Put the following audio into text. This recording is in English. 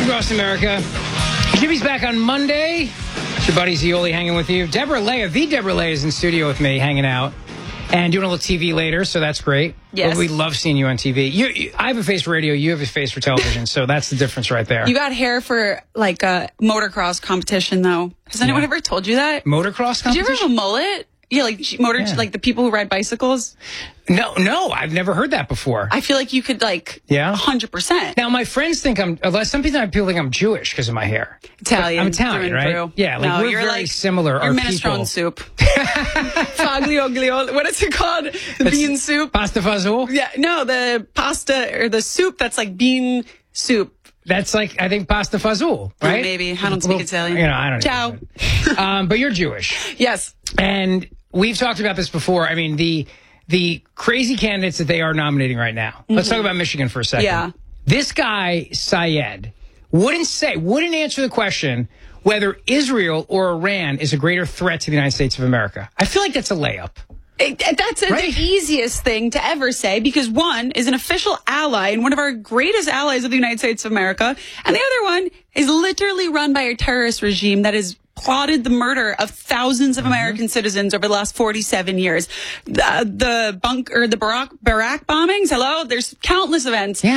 across America. Jimmy's back on Monday. It's your buddy Zioli hanging with you. Deborah Leah, the Deborah Leah, is in studio with me, hanging out. And doing a little TV later, so that's great. Yes. But we love seeing you on TV. I have a face for radio, you have a face for television, so that's the difference right there. You got hair for, like, a motocross competition, though. Has anyone ever told you that? Motocross competition? Did you ever have a mullet? Yeah, like like the people who ride bicycles. No, I've never heard that before. I feel like you could, like, 100%. Now, my friends think some people think I'm Jewish because of my hair. Italian. I'm Italian, right? Through. Yeah, like no, we're you're very like, similar. You're minestrone soup. Faglio, what is it called? The bean soup? Pasta fazool? Yeah, no, the pasta or the soup that's like bean soup. That's like, I think, pasta fazool, right? Oh, maybe. I don't speak Italian. I don't know. Ciao. But you're Jewish. Yes. And we've talked about this before. I mean, the crazy candidates that they are nominating right now. Let's talk about Michigan for a second. Yeah. This guy, Syed, wouldn't answer the question whether Israel or Iran is a greater threat to the United States of America. I feel like that's a layup. That's the easiest thing to ever say, because one is an official ally and one of our greatest allies of the United States of America, and the other one is literally run by a terrorist regime that has plotted the murder of thousands of American citizens over the last 47 years. The Barack bombings, hello, there's countless events.